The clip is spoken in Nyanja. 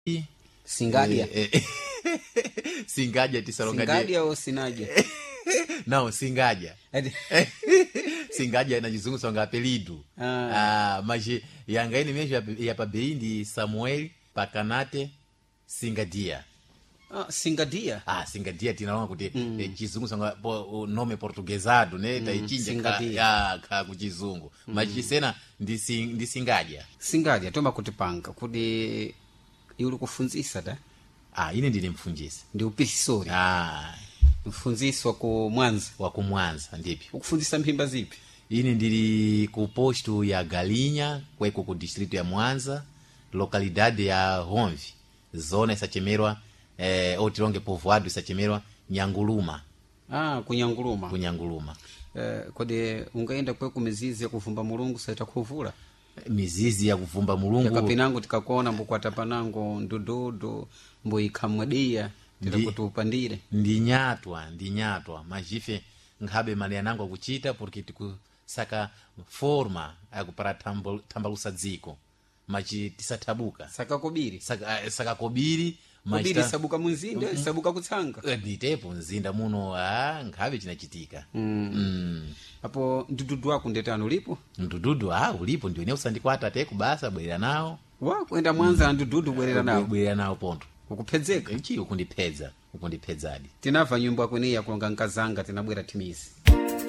Singadia. Singadia tisalongadia. Singadia au sinadia? Não, Singadia. Singadia ina chizungu songa apelido. Mas yangaini mesmo ya pabeindi Samuel Pakanate Singadia. Singadia. Singadia tinalonga kuti chizungu songa nome portuguesado, né? Taichinja ka kuchizungu. Mas chisena ndi Singadia. Singadia tomba kutipanga kuti yuli kufunzisa da? Ine ndine mfunzisi. Ndi upisori. Mfunzisi wa ku Mwanza ndipi. Ukufunzisa mphimba zipi? Ine ndili ku posto ya Galinha, kweko ku distrito ya Mwanza, localidade ya Romvi, zona isachemerwa otilonge povoado isachemerwa Nyanguluma. Kunyanguluma. Kodi ungaenda kweku mizizi ya kuvumba mulungu saita kuvula? Mizizi ya kuvumba mulungu. Yakapinango tikakuona mbukwata panango ndududu mbuikamwedia tirakuti upandire. Ndinyatwa. Majife nkhabe mali yanango akuchita porque tikusaka forma akupara tambalusa dziko. Machi tisatabuka. Saka kobiri. Saka kobiri. Kobiri sabuka munzinda, sabuka kutsanga. Nditepo nzinda muno nkhabe chinachitika. Apo ndududu wako ndetano ulipo? Ndududu ulipo ndio ine usandikwata te kubasa bwerera nawo. Kwenda Mwanza ndududu bwerera nawo. Bwerera nawo ponto. Ukupedzeka? Ukundipedzadi. Tinava nyumba kwene ya kulonga nkazanga tinabwera timizi.